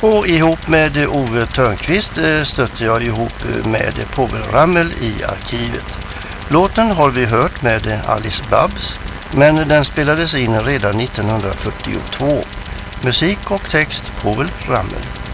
Och ihop med Ove Törnqvist stötte jag ihop med Povel Ramel i arkivet. Låten har vi hört med Alice Babs, men den spelades in redan 1942. Musik och text Povel Ramel.